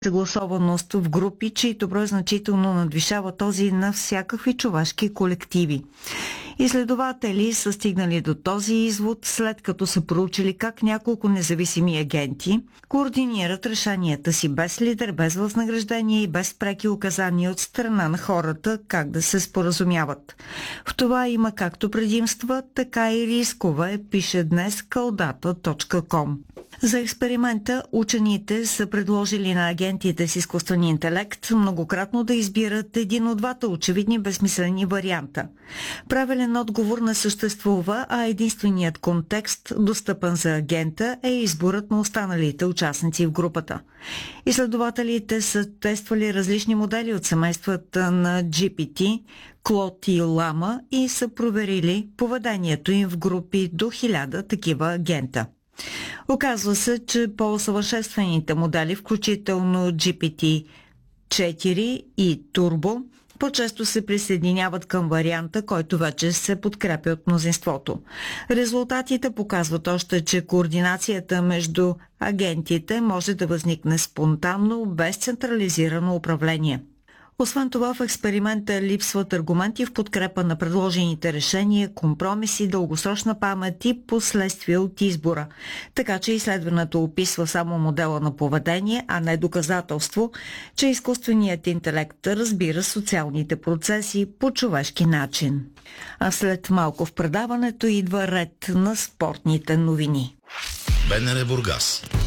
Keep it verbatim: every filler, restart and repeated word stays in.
съгласованост в групи, чието брой значително надвишава този на всякакви човешки колективи. Изследователи са стигнали до този извод, след като са проучили как няколко независими агенти координират решенията си без лидер, без възнаграждение и без преки указания от страна на хората как да се споразумяват. В това има както предимства, така и рискове, пише днес калдата точка ком. За експеримента учените са предложили на агентите с изкуствен интелект многократно да избират един от двата очевидни безсмислени варианта. Правилен отговор не съществува, а единственият контекст, достъпен за агента, е изборът на останалите участници в групата. Изследователите са тествали различни модели от семействата на Джи Пи Ти, Клод и Лама и са проверили поведението им в групи до хиляда такива агента. Оказва се, че по-усъвършенствените модели, включително Джи Пи Ти четири и Турбо, по-често се присъединяват към варианта, който вече се подкрепя от мнозинството. Резултатите показват още, че координацията между агентите може да възникне спонтанно, без централизирано управление. Освен това, в експеримента липсват аргументи в подкрепа на предложените решения, компромиси, дългосрочна памет и последствия от избора. Така че изследването описва само модела на поведение, а не доказателство, че изкуственият интелект разбира социалните процеси по човешки начин. А след малко в предаването идва ред на спортните новини. БНР Бургас.